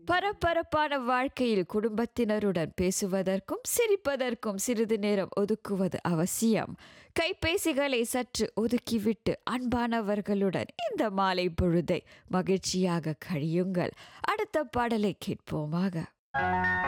பரபரப்பான வாழ்க்கையில் குடும்பத்தினருடன் பேசுவதற்கும் சிரிப்பதற்கும் சிறிது நேரம் ஒதுக்குவது அவசியம். கைபேசிகளை சற்று ஒதுக்கிவிட்டு அன்பானவர்களுடன் இந்த மாலை பொழுதை மகிழ்ச்சியாக கழியுங்கள். அடுத்த பாடலை கேட்போமாக.